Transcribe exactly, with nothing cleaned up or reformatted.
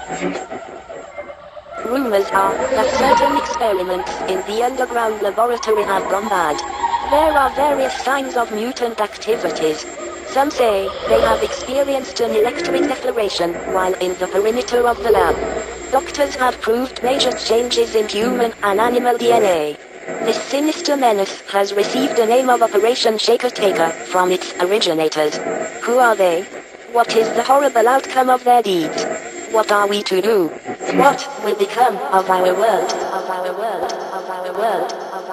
Rumors are that certain experiments in the underground laboratory have gone bad. There are various signs of mutant activities. Some say they have experienced an electric declaration while in the perimeter of the lab. Doctors have proved major changes in human and animal D N A. This sinister menace has received the name of Operation Shaker Taker from its originators. Who are they? What is the horrible outcome of their deeds? What are we to do? What will become of our world, of our world, of our world, of our